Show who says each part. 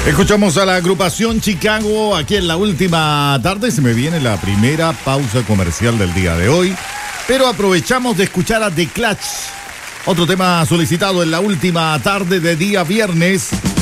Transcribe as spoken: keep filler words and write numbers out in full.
Speaker 1: Escuchamos a la agrupación Chicago aquí en la última tarde. Se me viene la primera pausa comercial del día de hoy, pero aprovechamos de escuchar a The Clash, otro tema solicitado en la última tarde de día viernes.